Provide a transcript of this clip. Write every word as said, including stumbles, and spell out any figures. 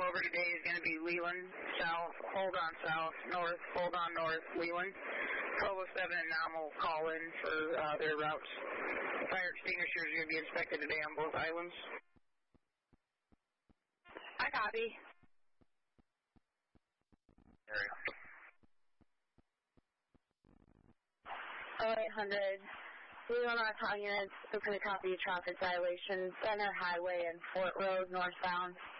over today is going to be Leland, south, hold on south, north, hold on north, Leland. twelve oh seven and Nam will call in for uh, their routes. Fire extinguishers are going to be inspected today on both islands. I copy. Area. oh eight hundred. Leland Arcon units, open to copy traffic violations, Center Highway and Fort Road northbound.